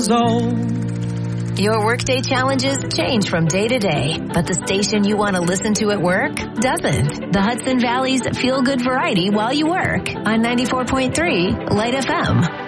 old. Your workday challenges change from day to day, but the station you want to listen to at work doesn't. The Hudson Valley's Feel Good Variety while you work on 94.3 Light FM.